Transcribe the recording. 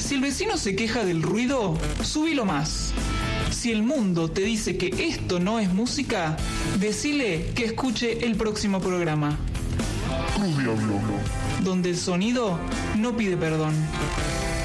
Si el vecino se queja del ruido, subilo más. Si el mundo te dice que esto no es música, decile que escuche el próximo programa. Donde el sonido no pide perdón.